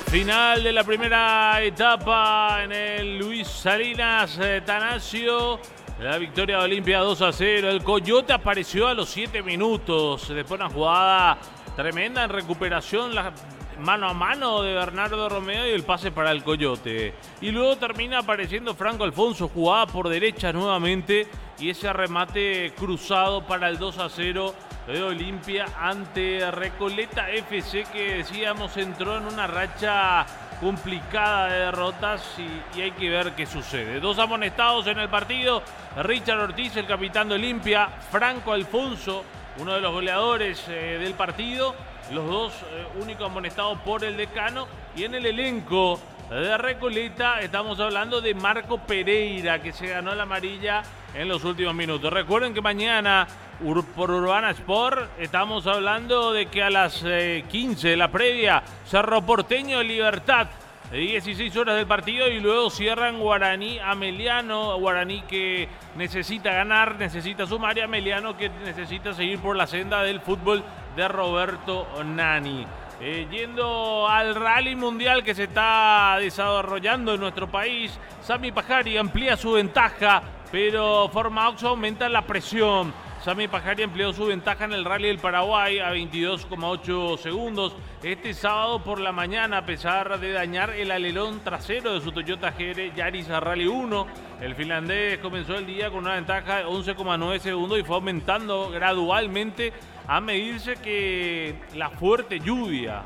Final de la primera etapa en el Luis Salinas Tanacio. La victoria de Olimpia 2-0. El Coyote apareció a los 7 minutos. Después una jugada tremenda en recuperación. La mano a mano de Bernardo Romeo y el pase para el Coyote. Y luego termina apareciendo Franco Alfonso. Jugada por derecha nuevamente. Y ese remate cruzado para el 2-0 de Olimpia ante Recoleta FC, que decíamos entró en una racha complicada de derrotas y hay que ver qué sucede. 2 amonestados en el partido: Richard Ortiz, el capitán de Olimpia; Franco Alfonso, uno de los goleadores del partido. Los dos únicos amonestados por el decano. Y en el elenco de Recoleta estamos hablando de Marco Pereira, que se ganó la amarilla en los últimos minutos. Recuerden que mañana por Urbana Sport estamos hablando de que a las 15 de la previa, Cerro Porteño Libertad, 16 horas del partido, y luego cierran Guaraní Ameliano. Guaraní que necesita ganar, necesita sumar, y Ameliano que necesita seguir por la senda del fútbol de Roberto Nani. Yendo al rally mundial que se está desarrollando en nuestro país, Sami Pajari amplía su ventaja, pero Formaox aumenta la presión. Sami Pajari amplió su ventaja en el Rally del Paraguay a 22,8 segundos. Este sábado por la mañana, a pesar de dañar el alerón trasero de su Toyota GR Yaris Rally 1, el finlandés comenzó el día con una ventaja de 11,9 segundos y fue aumentando gradualmente a medida que la fuerte lluvia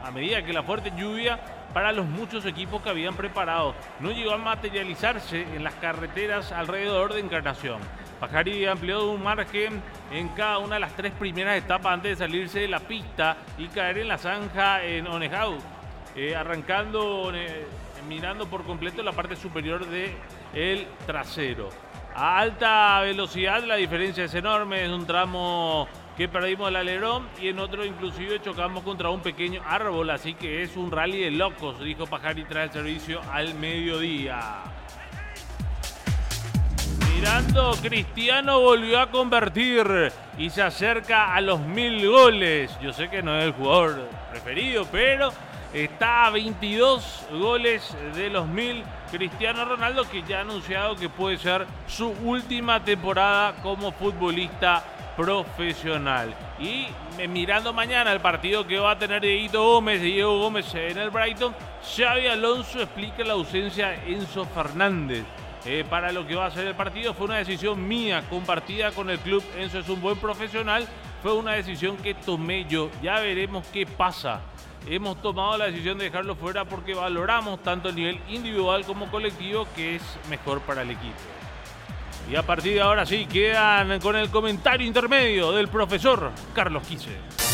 para los muchos equipos que habían preparado no llegó a materializarse en las carreteras alrededor de Encarnación. Pajari amplió un margen en cada una de las 3 primeras etapas antes de salirse de la pista y caer en la zanja en Onejau, arrancando, mirando por completo la parte superior del trasero. A alta velocidad la diferencia es enorme, es un tramo que perdimos el alerón y en otro inclusive chocamos contra un pequeño árbol, así que es un rally de locos, dijo Pajari tras el servicio al mediodía. Mirando, Cristiano volvió a convertir y se acerca a los 1000 goles. Yo sé que no es el jugador preferido, pero está a 22 goles de los 1000. Cristiano Ronaldo, que ya ha anunciado que puede ser su última temporada como futbolista profesional. Y mirando mañana el partido que va a tener Diego Gómez en el Brighton, Xabi Alonso explica la ausencia de Enzo Fernández. Para lo que va a ser el partido fue una decisión mía, compartida con el club. Enzo es un buen profesional, fue una decisión que tomé yo. Ya veremos qué pasa. Hemos tomado la decisión de dejarlo fuera porque valoramos tanto el nivel individual como colectivo, que es mejor para el equipo. Y a partir de ahora sí, quedan con el comentario intermedio del profesor Carlos Quise.